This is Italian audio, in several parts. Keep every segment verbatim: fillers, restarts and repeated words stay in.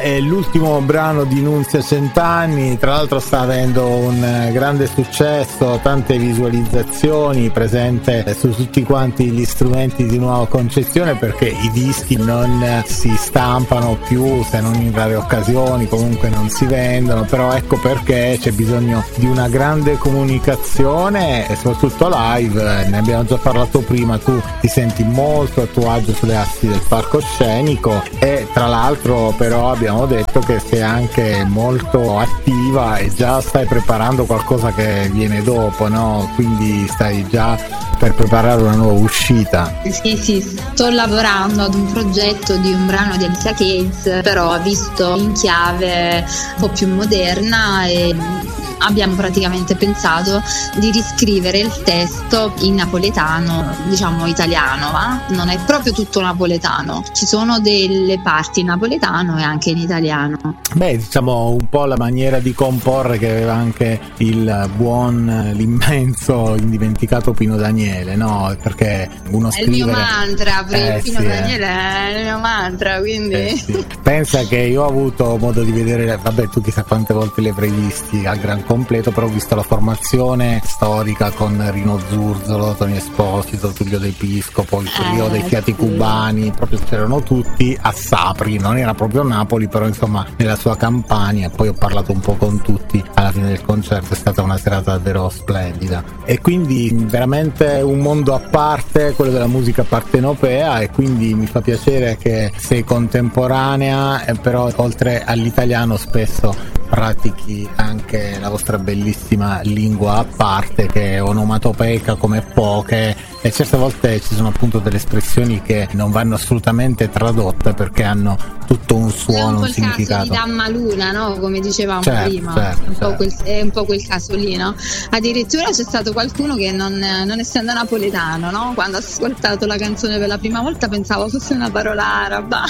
È l'ultimo brano di Nunzia Cent'anni, tra l'altro sta avendo un grande successo, tante visualizzazioni, presente su tutti quanti gli strumenti di nuova concezione, perché i dischi non si stampano più se non in rare occasioni, comunque non si vendono, però ecco perché c'è bisogno di una grande comunicazione e soprattutto live. Ne abbiamo già parlato prima, tu ti senti molto a tuo agio sulle assi del palcoscenico e tra l'altro però abbiamo Abbiamo detto che sei anche molto attiva e già stai preparando qualcosa che viene dopo, no? Quindi stai già per preparare una nuova uscita. Sì, sì, sto lavorando ad un progetto di un brano di Alicia Keys, però visto in chiave un po' più moderna, e abbiamo praticamente pensato di riscrivere il testo in napoletano, diciamo italiano, ma non è proprio tutto napoletano, ci sono delle parti in napoletano e anche in italiano. Beh, diciamo un po' la maniera di comporre che aveva anche il buon, l'immenso, indimenticato Pino Daniele, no? Perché uno è scrivere... il mio mantra, eh, Pino sì, Daniele è il mio mantra, quindi... Eh, sì. Pensa che io ho avuto modo di vedere, vabbè, tu chissà quante volte li avrai visti al gran completo, però ho visto la formazione storica con Rino Zurzolo, Tony Esposito, Tullio De Piscopo, il trio eh, dei Fiati sì. Cubani, proprio c'erano tutti a Sapri, non era proprio Napoli, però insomma nella sua campagna. Poi ho parlato un po' con tutti alla fine del concerto, è stata una serata davvero splendida e quindi veramente un mondo a parte, quello della musica partenopea, e quindi mi fa piacere che sei contemporanea, eh, però oltre all'italiano spesso pratichi anche la vostra bellissima lingua a parte, che è onomatopeica come poche, e certe volte ci sono appunto delle espressioni che non vanno assolutamente tradotte perché hanno tutto un suono, è un po' un il significato. caso di Damma Luna, no? Come dicevamo certo, prima, certo, è, un po' certo. quel, è un po' quel caso lì, no? Addirittura c'è stato qualcuno che non, non essendo napoletano, no? Quando ha ascoltato la canzone per la prima volta pensavo fosse una parola araba.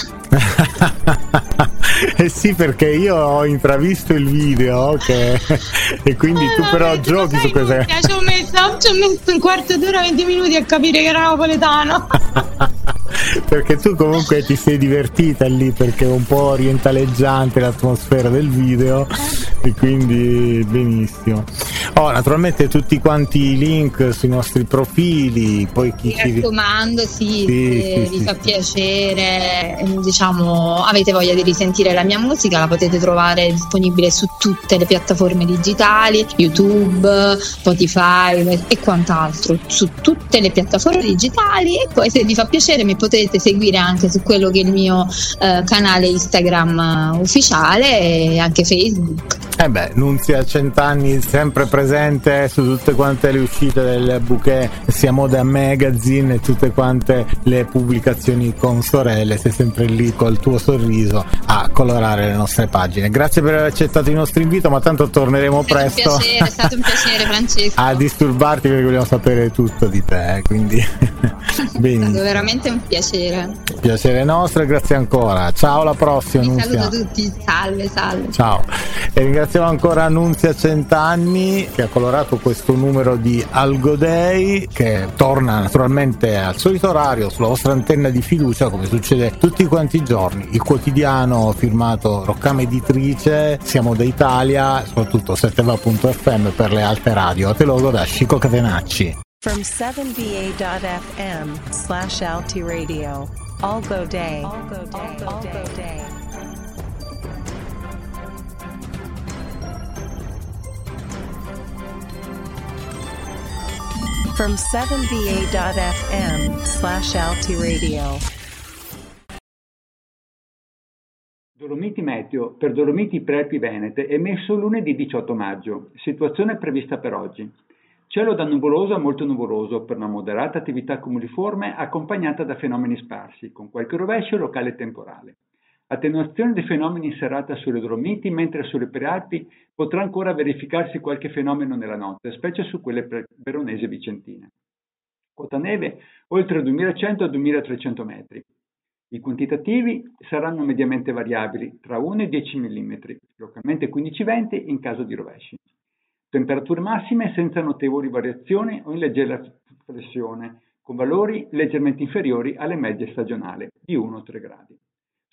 Eh sì, perché io ho intravisto il video che... e quindi tu però giochi su queste... Ci ho messo, ci ho messo un quarto d'ora, venti minuti a capire che era napoletano. Perché tu comunque ti sei divertita lì, perché è un po' orientaleggiante l'atmosfera del video e quindi benissimo. Oh, naturalmente tutti quanti i link sui nostri profili, poi chi Mi raccomando, sì, sì, se sì, vi sì, fa sì. piacere, diciamo, avete voglia di risentire la mia musica, la potete trovare disponibile su tutte le piattaforme digitali, YouTube, Spotify e quant'altro, su tutte le piattaforme digitali. E poi se vi fa piacere mi potete seguire anche su quello che è il mio eh, canale Instagram ufficiale e anche Facebook. Eh beh, Nunzia Cent'anni sempre presente su tutte quante le uscite del bouquet sia Moda Magazine e tutte quante le pubblicazioni con sorelle, sei sempre lì col tuo sorriso a colorare le nostre pagine. Grazie per aver accettato il nostro invito, ma tanto torneremo È stato presto. Un piacere, è stato un piacere, Francesco. A disturbarti, perché vogliamo sapere tutto di te, quindi È stato veramente un piacere. Piacere nostro e grazie ancora. Ciao, alla prossima. Vi Nunzia. saluto tutti, salve, salve. Ciao. E ringraziamo ancora Nunzia Cent'anni che ha colorato questo numero di Algo Day, che torna naturalmente al solito orario sulla vostra antenna di fiducia, come succede tutti quanti i giorni. Il quotidiano firmato Roccama Editrice, siamo da Italia, soprattutto setteva punto effe emme per le altre radio. A te logo da Chico Catenacci. From seven V A dot F M slash Alti Radio. Algo Day. Algo Day. Algo Day. From seven V A dot F M slash Alti Radio. Dolomiti Meteo per Dolomiti Prealpi Venete emesso lunedì diciotto maggio. Situazione prevista per oggi. Cielo da nuvoloso a molto nuvoloso per una moderata attività cumuliforme accompagnata da fenomeni sparsi, con qualche rovescio locale e temporale. Attenuazione dei fenomeni in serata sulle Dolomiti, mentre sulle Prealpi potrà ancora verificarsi qualche fenomeno nella notte, specie su quelle veronesi e vicentine. Quota neve oltre duemilacento a duemilatrecento metri. I quantitativi saranno mediamente variabili, tra uno e dieci millimetri, localmente quindici venti in caso di rovesci. Temperature massime senza notevoli variazioni o in leggera flessione, con valori leggermente inferiori alle medie stagionali di uno a tre gradi.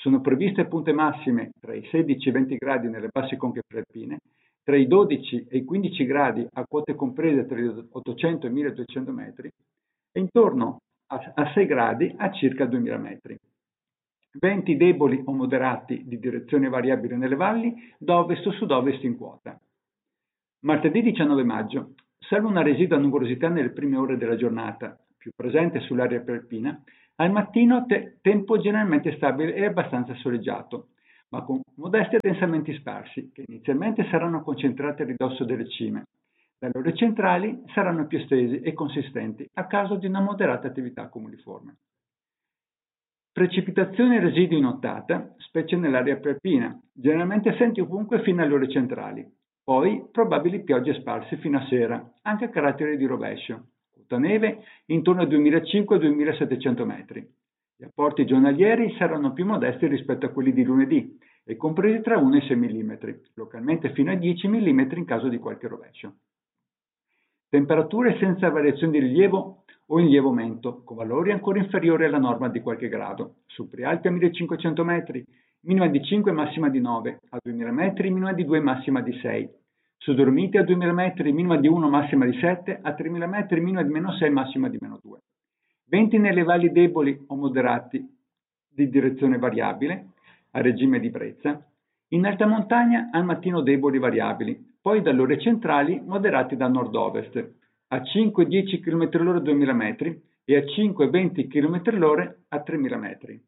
Sono previste punte massime tra i sedici e i venti gradi nelle basse conche prealpine, tra i dodici e i quindici gradi a quote comprese tra gli ottocento e i milleduecento metri e intorno a, a sei gradi a circa duemila metri. Venti deboli o moderati di direzione variabile nelle valli, da ovest o sud-ovest in quota. Martedì diciannove maggio. Salvo una residua nuvolosità nelle prime ore della giornata, più presente sull'area prealpina, al mattino te- tempo generalmente stabile e abbastanza soleggiato, ma con modesti addensamenti sparsi, che inizialmente saranno concentrati a ridosso delle cime. Dalle ore centrali saranno più estesi e consistenti a causa di una moderata attività cumuliforme. Precipitazioni e residui in nottata, specie nell'area prealpina, generalmente assenti ovunque fino alle ore centrali. Poi probabili piogge sparse fino a sera, anche a carattere di rovescio. Quota neve intorno ai duemilacinquecento e duemilasettecento metri. Gli apporti giornalieri saranno più modesti rispetto a quelli di lunedì e compresi tra uno e sei millimetri, localmente fino a dieci millimetri in caso di qualche rovescio. Temperature senza variazioni di rilievo o in lieve aumento, con valori ancora inferiori alla norma di qualche grado. Su prealpi a millecinquecento metri, minima di cinque, massima di nove, a duemila metri, minima di due, massima di sei. Su Dolomiti a duemila metri, minima di uno, massima di sette, a tremila metri, minima di meno sei, massima di meno due. Venti nelle valli deboli o moderati di direzione variabile, a regime di brezza. In alta montagna al mattino deboli variabili, poi dalle ore centrali moderati da nord-ovest, a cinque dieci chilometri all'ora a duemila metri e a cinque venti chilometri all'ora a tremila metri.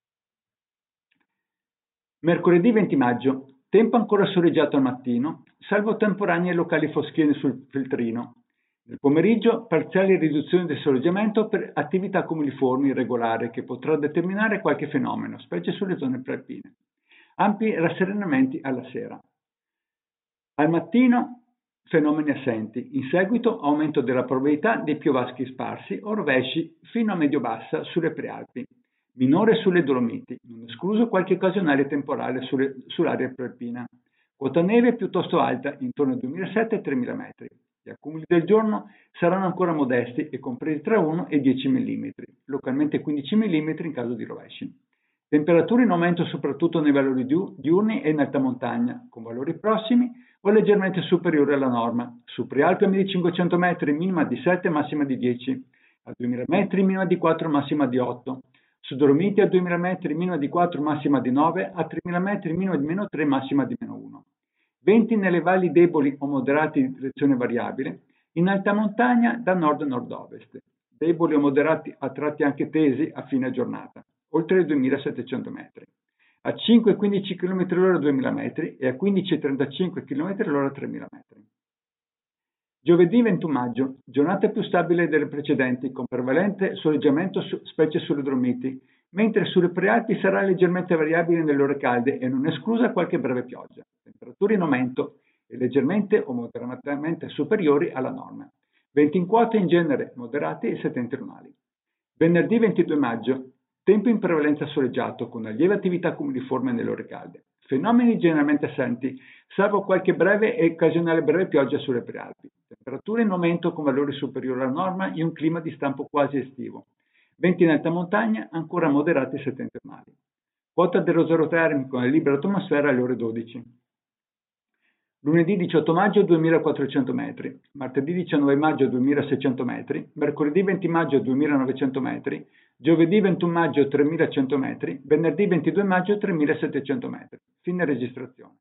Mercoledì venti maggio, tempo ancora soleggiato al mattino, salvo temporanee locali foschie sul filtrino. Nel pomeriggio, parziali riduzioni del soleggiamento per attività cumuliformi irregolari che potrà determinare qualche fenomeno, specie sulle zone prealpine. Ampi rasserenamenti alla sera. Al mattino, fenomeni assenti. In seguito, aumento della probabilità di piovaschi sparsi o rovesci fino a medio-bassa sulle prealpi. Minore sulle Dolomiti, non escluso qualche occasionale temporale sulle, sull'area prealpina. Quota neve piuttosto alta, intorno ai duemilasette e tremila metri. Gli accumuli del giorno saranno ancora modesti e compresi tra uno e dieci millimetri, localmente quindici millimetri in caso di rovesci. Temperature in aumento soprattutto nei valori diurni e in alta montagna, con valori prossimi o leggermente superiori alla norma. Su prealpi a millecinquecento metri, minima di sette, massima di dieci. A duemila metri, minima di quattro, massima di otto. Su Dolomiti a duemila metri, minima di quattro, massima di nove. A tremila metri, minima di meno tre, massima di meno uno. Venti nelle valli deboli o moderati di direzione variabile. In alta montagna da nord a nord-ovest. Deboli o moderati a tratti anche tesi a fine giornata, oltre i duemilasettecento metri. A cinque quindici chilometri all'ora a duemila metri e a quindici trentacinque chilometri all'ora a tremila metri. Giovedì ventuno maggio, giornata più stabile delle precedenti, con prevalente soleggiamento su, specie sulle Dolomiti, mentre sulle prealpi sarà leggermente variabile nelle ore calde e non esclusa qualche breve pioggia. Temperature in aumento e leggermente o moderatamente superiori alla norma. Venti in quota in genere moderati e settentrionali. Venerdì ventidue maggio, tempo in prevalenza soleggiato con una lieve attività cumuliforme nelle ore calde. Fenomeni generalmente assenti, salvo qualche breve e occasionale breve pioggia sulle prealpi. Temperature in aumento con valori superiori alla norma in un clima di stampo quasi estivo. Venti in alta montagna ancora moderati e settentrionali. Quota dello zero termico nella libera atmosfera alle ore dodici. Lunedì diciotto maggio duemilaquattrocento metri, martedì diciannove maggio duemilaseicento metri, mercoledì venti maggio duemilanovecento metri, giovedì ventuno maggio tremilacento metri, venerdì ventidue maggio tremilasettecento metri. Fine registrazione.